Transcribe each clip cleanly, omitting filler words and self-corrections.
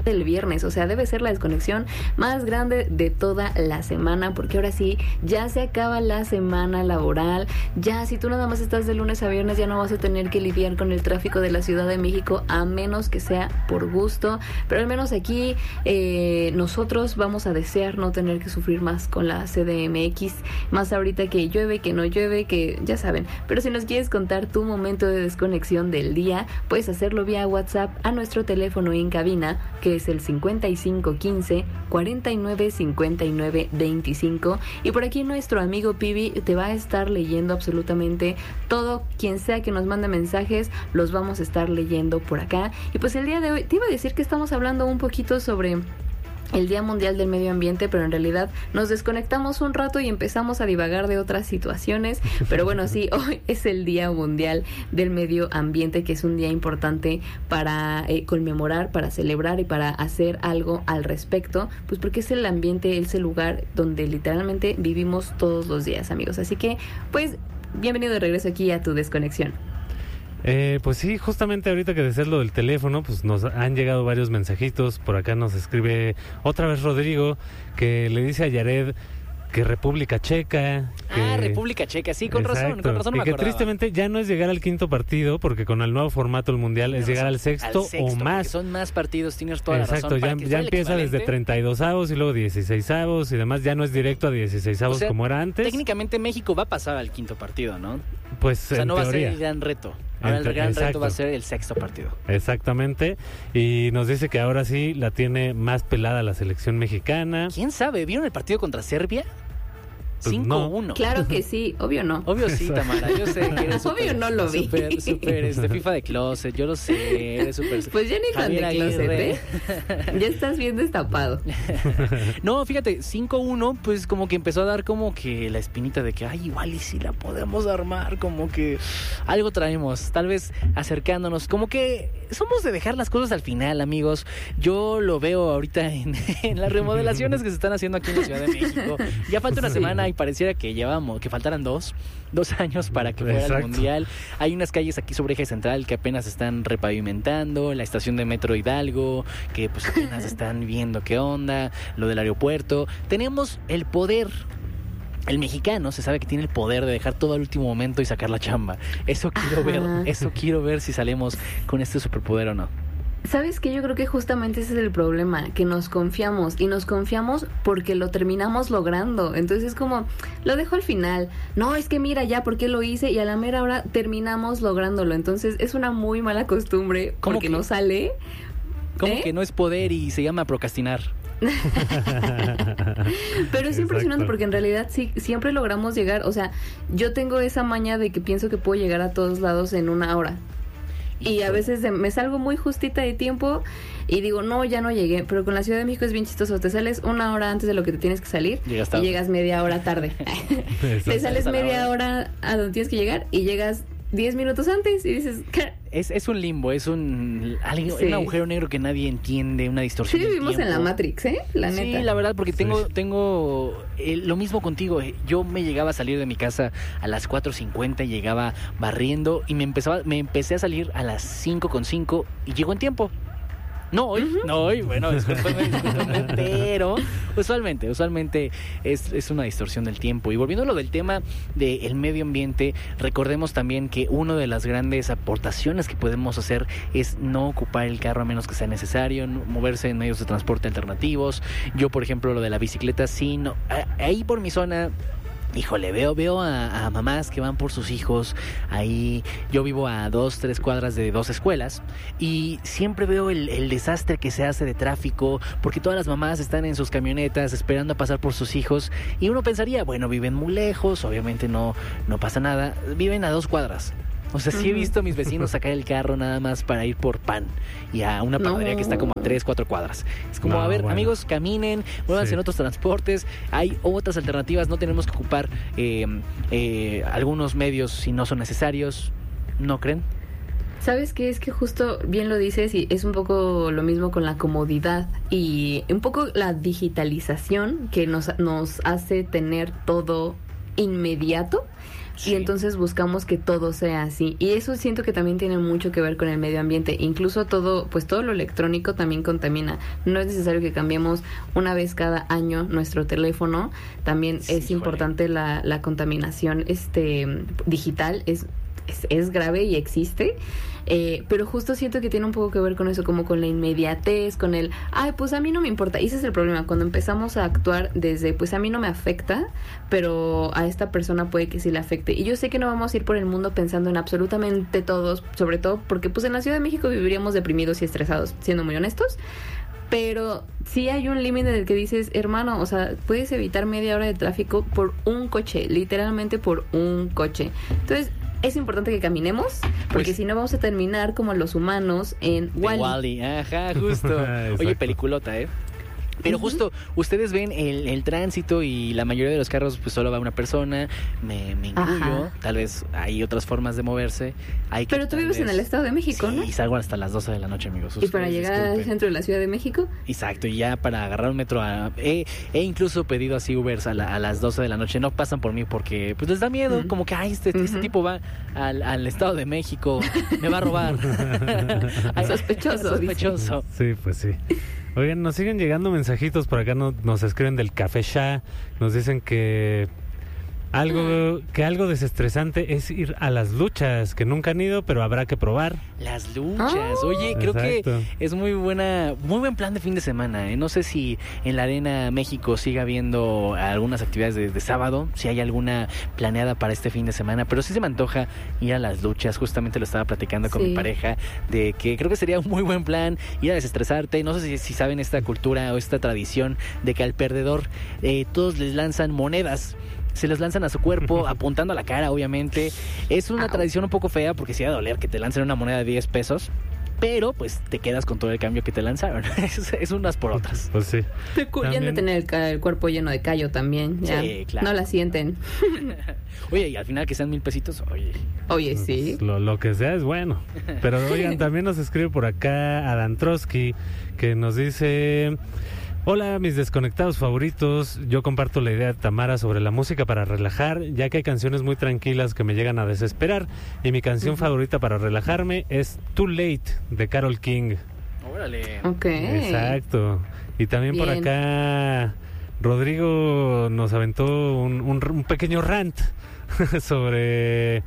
del viernes, o sea, debe ser la desconexión más grande de toda la semana, porque ahora sí, ya se acaba la semana laboral, ya si tú nada más estás de lunes a viernes, ya no vas a tener que lidiar con el tráfico de la Ciudad de México, a menos que sea por gusto, pero al menos aquí nosotros vamos a desear no tener que sufrir más con la CDMX, más ahorita que llueve, que no llueve, que ya saben. Pero si nos quieres contar tu momento de desconexión del día, puedes hacerlo vía WhatsApp a nuestro teléfono en cabina, que es el 5515 49 59 25, y por aquí nuestro amigo Pibi te va a estar leyendo absolutamente todo. Quien sea que nos mande mensajes, los vamos a estar leyendo por acá. Y pues el día de hoy te iba a decir que estamos hablando un poquito sobre el Día Mundial del Medio Ambiente, pero en realidad nos desconectamos un rato y empezamos a divagar de otras situaciones. Pero bueno, sí, hoy es el Día Mundial del Medio Ambiente, que es un día importante para conmemorar, para celebrar y para hacer algo al respecto, pues porque es el ambiente, es el lugar donde literalmente vivimos todos los días, amigos. Así que, pues, bienvenido de regreso aquí a tu desconexión. Pues sí, justamente ahorita que decías lo del teléfono, pues nos han llegado varios mensajitos. Por acá nos escribe otra vez Rodrigo, que le dice a Yared que República Checa. República Checa, sí, con razón no me acordaba. Y que tristemente ya no es llegar al quinto partido, porque con el nuevo formato del Mundial es llegar al sexto o más. Son más partidos, tienes toda la razón. Exacto, ya empieza desde 32avos y luego 16avos y demás, ya no es directo a 16avos como era antes. Técnicamente México va a pasar al quinto partido, ¿no? Pues o sea, en no teoría. Va a ser el gran reto. Ahora el gran reto va a ser el sexto partido. Exactamente. Y nos dice que ahora sí la tiene más pelada la selección mexicana. ¿Quién sabe? ¿Vieron el partido contra Serbia? 5-1. No. Claro que sí, obvio no. Obvio sí, Tamara, yo sé que eres obvio no lo vi. Súper FIFA de closet, yo lo sé, eres súper. Pues ya ni tan de closet, ¿eh? Ya estás bien destapado. No, fíjate, 5-1, pues como que empezó a dar como que la espinita de que, ay, igual y si la podemos armar, como que algo traemos, tal vez acercándonos, como que somos de dejar las cosas al final, amigos. Yo lo veo ahorita en las remodelaciones que se están haciendo aquí en la Ciudad de México. Ya falta una semana y pareciera que faltaran dos años para que fuera el Mundial. Hay unas calles aquí sobre Eje Central que apenas están repavimentando, la estación de Metro Hidalgo, que pues apenas están viendo qué onda, lo del aeropuerto. Tenemos el poder. El mexicano se sabe que tiene el poder de dejar todo al último momento y sacar la chamba. Eso quiero ver si salimos con este superpoder o no. ¿Sabes qué? Yo creo que justamente ese es el problema, que nos confiamos, y nos confiamos porque lo terminamos logrando. Entonces es como, lo dejo al final. No, es que mira ya por qué lo hice, y a la mera hora terminamos lográndolo. Entonces es una muy mala costumbre porque no sale. ¿Cómo que no es poder y se llama procrastinar? Pero es impresionante porque en realidad sí, siempre logramos llegar. O sea, yo tengo esa maña de que pienso que puedo llegar a todos lados en una hora. Y a veces me salgo muy justita de tiempo y digo, no, ya no llegué. Pero con la Ciudad de México es bien chistoso. Te sales una hora antes de lo que te tienes que salir y llegas media hora tarde. Te sales media hora a donde tienes que llegar y llegas 10 minutos antes y dices, ¿qué? Es un limbo, es un agujero negro que nadie entiende, una distorsión. Sí, vivimos en la Matrix, la neta. Sí, la verdad, porque tengo lo mismo contigo. Yo me llegaba a salir de mi casa a las 4:50 y llegaba barriendo y me empecé a salir a las 5:05 y llego en tiempo. No hoy, bueno, discúlpame, pero usualmente es una distorsión del tiempo. Y volviendo a lo del tema del medio ambiente, recordemos también que una de las grandes aportaciones que podemos hacer es no ocupar el carro a menos que sea necesario, moverse en medios de transporte alternativos. Yo, por ejemplo, lo de la bicicleta, sí, no, ahí por mi zona... Híjole, veo a mamás que van por sus hijos. Ahí yo vivo a 2-3 cuadras de 2 escuelas y siempre veo el desastre que se hace de tráfico porque todas las mamás están en sus camionetas esperando a pasar por sus hijos y uno pensaría, bueno, viven muy lejos, obviamente no pasa nada, viven a 2 cuadras. O sea, sí he visto a mis vecinos sacar el carro nada más para ir por pan y a una panadería que está como a 3-4 cuadras. Es como, amigos, caminen, muévanse en otros transportes. Hay otras alternativas, no tenemos que ocupar algunos medios si no son necesarios. ¿No creen? ¿Sabes qué? Es que justo bien lo dices y es un poco lo mismo con la comodidad y un poco la digitalización que nos hace tener todo inmediato. Sí. Y entonces buscamos que todo sea así. Y eso siento que también tiene mucho que ver con el medio ambiente. Incluso todo lo electrónico también contamina. No es necesario que cambiemos una vez cada año nuestro teléfono. También Sí, es importante la contaminación digital. Es grave y existe, pero justo siento que tiene un poco que ver con eso, como con la inmediatez, con el, pues a mí no me importa. Y ese es el problema, cuando empezamos a actuar desde, pues a mí no me afecta, pero a esta persona puede que sí le afecte. Y yo sé que no vamos a ir por el mundo pensando en absolutamente todos, sobre todo porque pues en la Ciudad de México viviríamos deprimidos y estresados, siendo muy honestos. Pero sí hay un límite en el que dices, hermano, o sea, puedes evitar media hora de tráfico por un coche, literalmente por un coche. Entonces, es importante que caminemos, porque Pues, si no vamos a terminar como los humanos en WALL-E. Wall-E, ajá, justo. Oye, Exacto. peliculota, ¿eh? Pero justo, ustedes ven el tránsito y la mayoría de los carros pues solo va una persona, me incluyo, Ajá. tal vez hay otras formas de moverse. Hay que Pero tú tal vives en vez- el Estado de México, sí, ¿no? y salgo hasta las 12 de la noche, amigos. Y para Ustedes llegar al disculpen. centro de la Ciudad de México, Exacto, y ya para agarrar un metro, he incluso pedido así Ubers a las 12 de la noche, no pasan por mí porque pues les da miedo, Ujú. como que, este Ujú. tipo va al Estado de México, me va a robar. Ay, Sospechoso, Sospechoso. Sí, pues sí. Oigan, nos siguen llegando mensajitos por acá, nos escriben del Café Shah, nos dicen que algo desestresante es ir a las luchas, que nunca han ido, pero habrá que probar. Las luchas. Oye, creo Exacto. que es muy buen plan de fin de semana. No sé si en la Arena México siga habiendo algunas actividades de sábado, si hay alguna planeada para este fin de semana, pero sí se me antoja ir a las luchas. Justamente lo estaba platicando con Sí. mi pareja, de que creo que sería un muy buen plan ir a desestresarte. No sé si saben esta cultura o esta tradición de que al perdedor todos les lanzan monedas. Se los lanzan a su cuerpo, apuntando a la cara, obviamente. Es una Au. tradición un poco fea porque sí va a doler que te lancen una moneda de 10 pesos. Pero pues te quedas con todo el cambio que te lanzaron. Es unas por otras. Pues sí. ya han de También- tener el cuerpo lleno de callo también. Ya. Sí, claro. No la sienten. Oye, y al final que sean 1,000 pesitos, oye. Oye, sí. Pues, lo que sea es bueno. Pero oigan, también nos escribe por acá Adam Trotsky, que nos dice: hola, mis desconectados favoritos. Yo comparto la idea de Tamara sobre la música para relajar, ya que hay canciones muy tranquilas que me llegan a desesperar. Y mi canción favorita para relajarme es Too Late, de Carole King. Órale. Ok. Exacto. Y también por Bien. acá Rodrigo nos aventó un pequeño rant sobre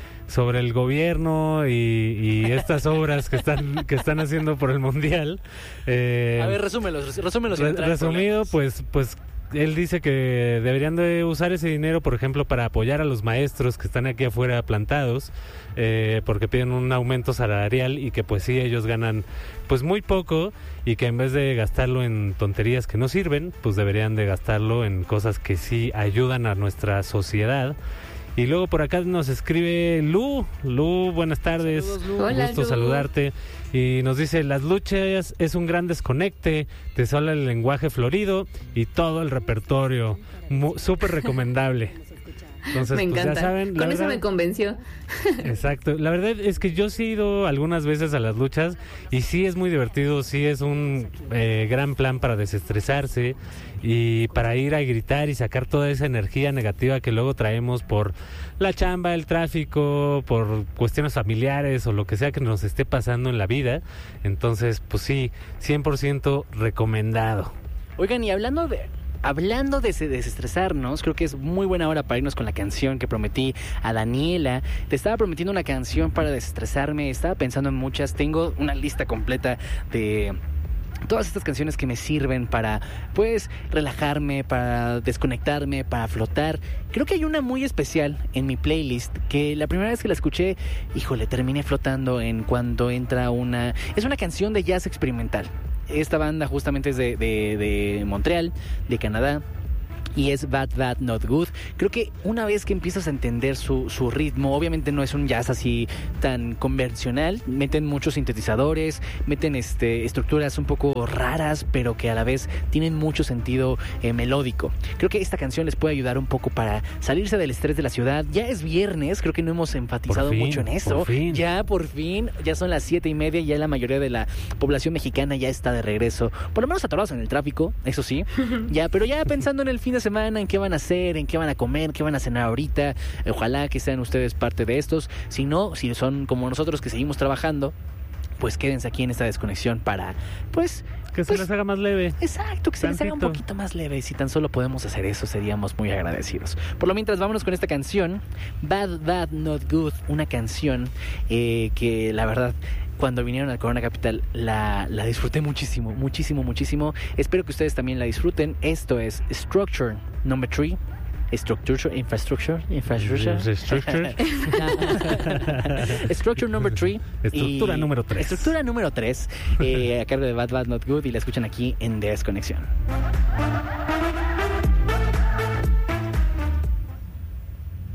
el gobierno y estas obras que están haciendo por el mundial. A ver, resúmelos. sin entrar en Resumido, problemas. pues él dice que deberían de usar ese dinero, por ejemplo, para apoyar a los maestros que están aquí afuera plantados, porque piden un aumento salarial y que pues sí, ellos ganan pues muy poco, y que en vez de gastarlo en tonterías que no sirven, pues deberían de gastarlo en cosas que sí ayudan a nuestra sociedad. Y luego por acá nos escribe Lu, buenas tardes. Saludos, Lu. Hola, Gusto Lu. saludarte. Y nos dice: las luchas es un gran desconecte, te sale el lenguaje florido y todo el repertorio. Súper recomendable. Entonces, Me pues encanta. ya saben, la Con eso verdad- me convenció. Exacto. La verdad es que yo sí he ido algunas veces a las luchas y sí es muy divertido, sí es un gran plan para desestresarse y para ir a gritar y sacar toda esa energía negativa que luego traemos por la chamba, el tráfico, por cuestiones familiares o lo que sea que nos esté pasando en la vida. Entonces, pues sí, 100% recomendado. Oigan, y hablando de desestresarnos, creo que es muy buena hora para irnos con la canción que prometí a Daniela. Te estaba prometiendo una canción para desestresarme, estaba pensando en muchas, tengo una lista completa de todas estas canciones que me sirven para, pues, relajarme, para desconectarme, para flotar. Creo que hay una muy especial en mi playlist que la primera vez que la escuché, híjole, terminé flotando en cuando entra una... Es una canción de jazz experimental. Esta banda justamente es de Montreal, de Canadá. Y es Bad Bad Not Good. Creo que una vez que empiezas a entender su ritmo, obviamente no es un jazz así tan convencional, meten muchos sintetizadores, meten estructuras un poco raras, pero que a la vez tienen mucho sentido melódico. Creo que esta canción les puede ayudar un poco para salirse del estrés de la ciudad. Ya es viernes, creo que no hemos enfatizado Por fin, mucho en eso. por fin. Ya por fin, ya son las 7:30, ya la mayoría de la población mexicana ya está de regreso, por lo menos atorados en el tráfico, eso sí. Ya, pero ya pensando en el fin de semana, en qué van a hacer, en qué van a comer, qué van a cenar ahorita. Ojalá que sean ustedes parte de estos. Si no, si son como nosotros que seguimos trabajando, pues quédense aquí en esta desconexión para, pues... Que se les haga más leve. Exacto, que se les haga un poquito más leve. Si tan solo podemos hacer eso, seríamos muy agradecidos. Por lo mientras, vámonos con esta canción, Bad, Bad, Not Good. Una canción que la verdad, cuando vinieron al Corona Capital, la disfruté muchísimo, muchísimo, muchísimo. Espero que ustedes también la disfruten. Esto es Structure Number 3. Infrastructure Number 3. Estructura número 3. Estructura número 3, a cargo de Bad Bad Not Good, y la escuchan aquí en Desconexión.